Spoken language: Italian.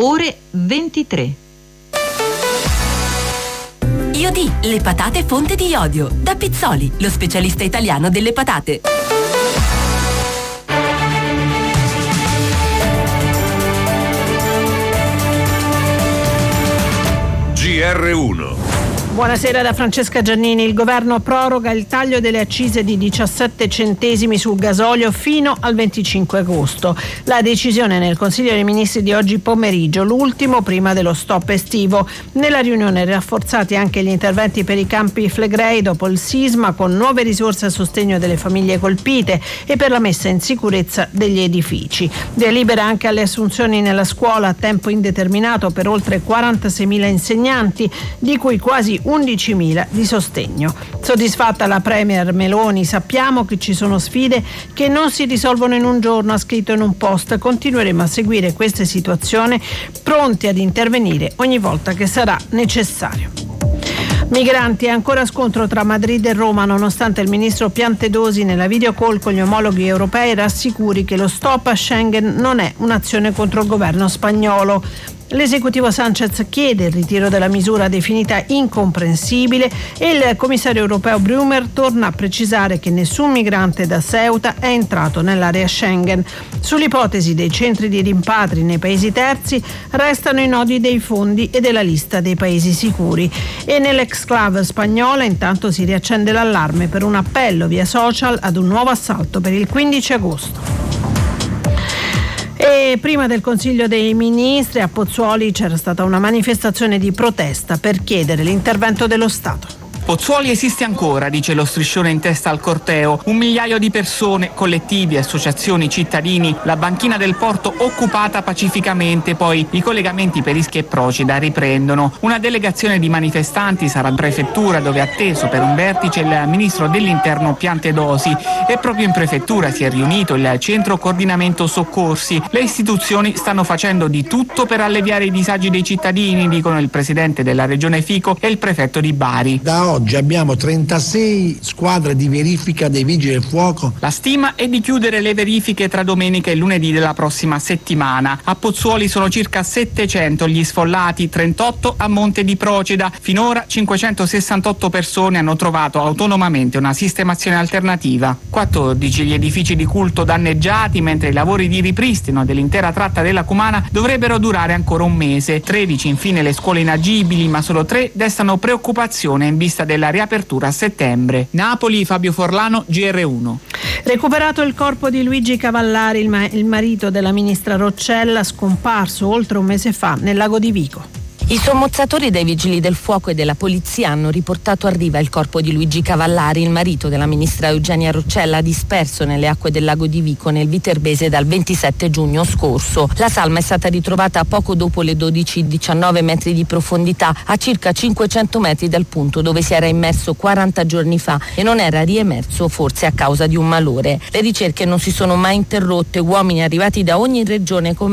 ore 23. Iodì, le patate fonte di iodio. Da Pizzoli, lo specialista italiano delle patate. GR1. Buonasera da Francesca Giannini. Il governo proroga il taglio delle accise di 17 centesimi sul gasolio fino al 25 agosto. La decisione nel Consiglio dei Ministri di oggi pomeriggio, l'ultimo prima dello stop estivo. Nella riunione rafforzati anche gli interventi per i Campi Flegrei dopo il sisma, con nuove risorse a sostegno delle famiglie colpite e per la messa in sicurezza degli edifici. Delibera anche alle assunzioni nella scuola a tempo indeterminato per oltre 46.000 insegnanti, di cui quasi 11.000 di sostegno. Soddisfatta la Premier Meloni: sappiamo che ci sono sfide che non si risolvono in un giorno, ha scritto in un post. Continueremo a seguire queste situazioni, pronti ad intervenire ogni volta che sarà necessario. Migranti, ancora scontro tra Madrid e Roma, nonostante il ministro Piantedosi nella video call con gli omologhi europei rassicuri che lo stop a Schengen non è un'azione contro il governo spagnolo. L'esecutivo Sánchez chiede il ritiro della misura definita incomprensibile e il commissario europeo Brumer torna a precisare che nessun migrante da Ceuta è entrato nell'area Schengen. Sull'ipotesi dei centri di rimpatri nei paesi terzi restano i nodi dei fondi e della lista dei paesi sicuri. E nell'exclave spagnola intanto si riaccende l'allarme per un appello via social ad un nuovo assalto per il 15 agosto. E prima del Consiglio dei Ministri a Pozzuoli c'era stata una manifestazione di protesta per chiedere l'intervento dello Stato. Pozzuoli esiste ancora, dice lo striscione in testa al corteo. 1 migliaio di persone, collettivi, associazioni, cittadini, la banchina del porto occupata pacificamente, poi i collegamenti per Ischia e Procida riprendono. Una delegazione di manifestanti sarà in prefettura, dove è atteso per un vertice il ministro dell'Interno Piantedosi, e proprio in prefettura si è riunito il centro coordinamento soccorsi. Le istituzioni stanno facendo di tutto per alleviare i disagi dei cittadini, dicono il presidente della regione Fico e il prefetto di Bari. Da oggi abbiamo 36 squadre di verifica dei vigili del fuoco. La stima è di chiudere le verifiche tra domenica e lunedì della prossima settimana. A Pozzuoli sono circa 700 gli sfollati, 38 a Monte di Procida. Finora 568 persone hanno trovato autonomamente una sistemazione alternativa. 14 gli edifici di culto danneggiati, mentre i lavori di ripristino dell'intera tratta della Cumana dovrebbero durare ancora un mese. 13 infine le scuole inagibili, ma solo 3 destano preoccupazione in vista della riapertura a settembre. Napoli, Fabio Forlano, GR1. Recuperato il corpo di Luigi Cavallari, il marito della ministra Roccella, scomparso oltre un mese fa nel lago di Vico. I sommozzatori dei vigili del fuoco e della polizia hanno riportato a riva il corpo di Luigi Cavallari, il marito della ministra Eugenia Roccella, disperso nelle acque del lago di Vico nel Viterbese dal 27 giugno scorso. La salma è stata ritrovata poco dopo le 12-19 metri di profondità, a circa 500 metri dal punto dove si era immerso 40 giorni fa e non era riemerso, forse a causa di un malore. Le ricerche non si sono mai interrotte, uomini arrivati da ogni regione con